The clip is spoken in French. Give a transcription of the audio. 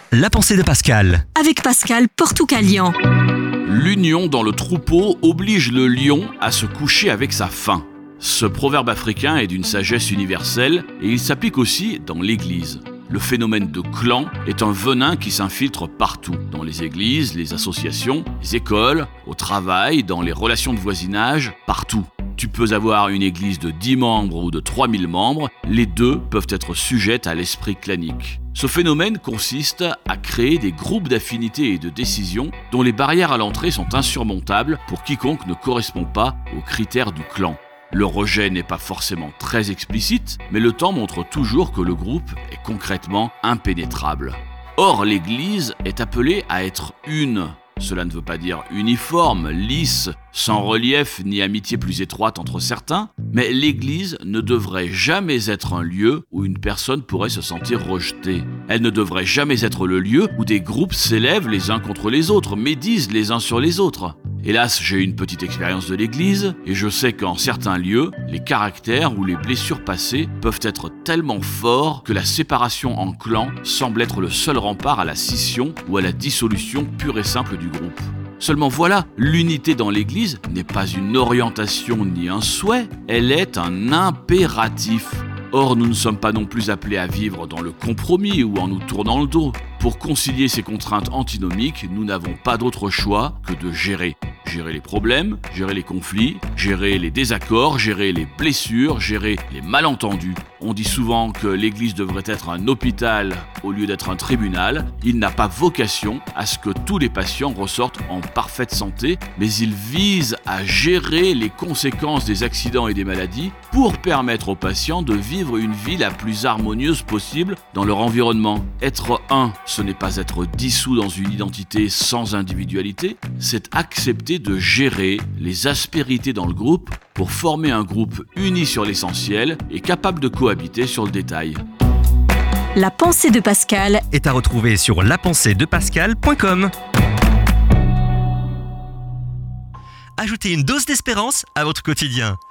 La pensée de Pascal. Avec Pascal Portucalian. L'union dans le troupeau oblige le lion à se coucher avec sa faim. Ce proverbe africain est d'une sagesse universelle et il s'applique aussi dans l'Église. Le phénomène de clan est un venin qui s'infiltre partout, dans les églises, les associations, les écoles, au travail, dans les relations de voisinage, partout. Tu peux avoir une église de 10 membres ou de 3000 membres, les deux peuvent être sujettes à l'esprit clanique. Ce phénomène consiste à créer des groupes d'affinités et de décision dont les barrières à l'entrée sont insurmontables pour quiconque ne correspond pas aux critères du clan. Le rejet n'est pas forcément très explicite, mais le temps montre toujours que le groupe est concrètement impénétrable. Or, l'Église est appelée à être une. Cela ne veut pas dire uniforme, lisse, sans relief ni amitié plus étroite entre certains, mais l'Église ne devrait jamais être un lieu où une personne pourrait se sentir rejetée. Elle ne devrait jamais être le lieu où des groupes s'élèvent les uns contre les autres, médisent les uns sur les autres. Hélas, j'ai eu une petite expérience de l'Église et je sais qu'en certains lieux, les caractères ou les blessures passées peuvent être tellement forts que la séparation en clans semble être le seul rempart à la scission ou à la dissolution pure et simple du groupe. Seulement voilà, l'unité dans l'Église n'est pas une orientation ni un souhait, elle est un impératif. Or, nous ne sommes pas non plus appelés à vivre dans le compromis ou en nous tournant le dos. Pour concilier ces contraintes antinomiques, nous n'avons pas d'autre choix que de gérer. Gérer les problèmes, gérer les conflits, gérer les désaccords, gérer les blessures, gérer les malentendus. On dit souvent que l'Église devrait être un hôpital au lieu d'être un tribunal. Il n'a pas vocation à ce que tous les patients ressortent en parfaite santé, mais il vise à gérer les conséquences des accidents et des maladies pour permettre aux patients de vivre une vie la plus harmonieuse possible dans leur environnement. Être un, ce n'est pas être dissous dans une identité sans individualité, c'est accepter de gérer les aspérités dans le groupe pour former un groupe uni sur l'essentiel et capable de cohabiter sur le détail. La pensée de Pascal Est à retrouver sur lapenseedepascal.com. Ajoutez une dose d'espérance à votre quotidien.